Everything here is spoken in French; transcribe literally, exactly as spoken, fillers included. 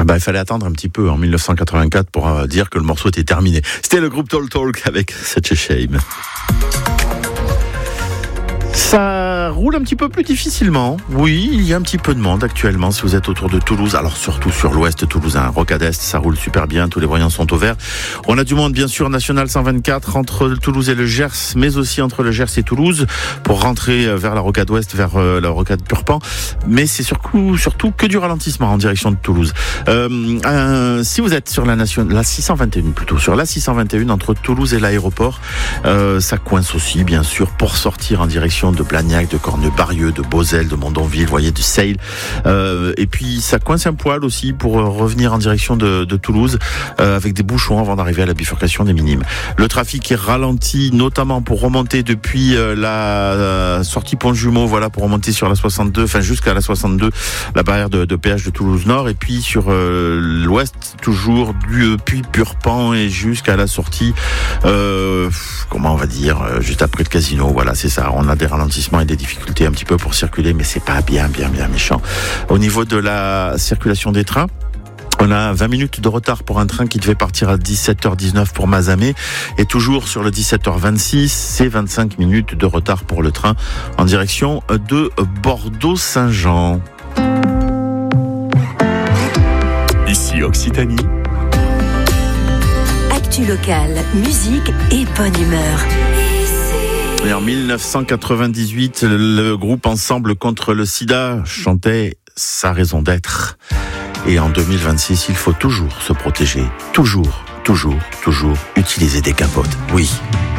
Bah, il fallait attendre un petit peu en dix-neuf cent quatre-vingt-quatre pour euh, dire que le morceau était terminé. C'était le groupe Talk Talk avec Such a Shame. Ça roule un petit peu plus difficilement. Oui, il y a un petit peu de monde actuellement si vous êtes autour de Toulouse. Alors surtout sur l'ouest toulousain, Rocade Est, ça roule super bien. Tous les voyants sont au vert. On a du monde bien sûr, National cent vingt-quatre entre Toulouse et le Gers, mais aussi entre le Gers et Toulouse pour rentrer vers la Rocade Ouest, vers euh, la Rocade Purpan. Mais c'est surtout, surtout que du ralentissement en direction de Toulouse. Euh, euh, si vous êtes sur la nation, la six cent vingt et un plutôt, sur la six cent vingt et un entre Toulouse et l'aéroport, euh, ça coince aussi bien sûr pour sortir en direction de Blagnac, de Cornebarieux, de Beauzelle, de Mondonville, vous voyez, du Seil. Euh, et puis ça coince un poil aussi pour revenir en direction de, de Toulouse euh, avec des bouchons avant d'arriver à la bifurcation des Minimes. Le trafic est ralenti, notamment pour remonter depuis euh, la euh, sortie Pont-Jumeau, voilà, pour remonter sur la soixante-deux, enfin jusqu'à la soixante-deux, la barrière de, de péage de Toulouse-Nord, et puis sur euh, l'ouest, toujours du puis Purpan et jusqu'à la sortie, euh, comment on va dire, euh, juste après le casino. Voilà, c'est ça. On a des ralentissements et des difficultés un petit peu pour circuler, mais c'est pas bien, bien, bien méchant. Au niveau de la circulation des trains, on a vingt minutes de retard pour un train qui devait partir à dix-sept heures dix-neuf pour Mazamet, et toujours sur le dix-sept heures vingt-six, c'est vingt-cinq minutes de retard pour le train en direction de Bordeaux-Saint-Jean. Ici Occitanie. Actu locale, musique et bonne humeur. Et en dix-neuf cent quatre-vingt-dix-huit, le groupe Ensemble contre le sida chantait sa raison d'être. Et en deux mille vingt-six, il faut toujours se protéger. Toujours, toujours, toujours utiliser des capotes. Oui.